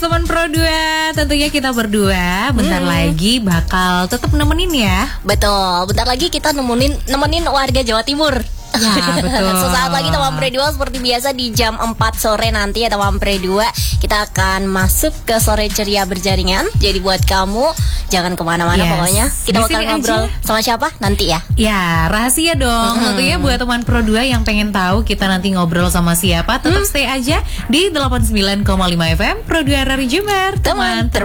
Teman Pro 2, tentunya kita berdua bentar lagi bakal tetap nemenin ya. Betul, bentar lagi kita nemenin warga Jawa Timur. Ya, betul. Sesaat lagi Teman Pre 2 seperti biasa di jam 4 sore nanti ya Teman Pre 2 kita akan masuk ke Sore Ceria Berjaringan. Jadi buat kamu jangan kemana-mana pokoknya. Kita bakal ngobrol sama siapa nanti ya. Ya, rahasia dong. Tentunya buat Teman Pro 2 yang pengen tahu kita nanti ngobrol sama siapa, tetap stay aja di 89,5 FM Pro 2 Radio Jember. Teman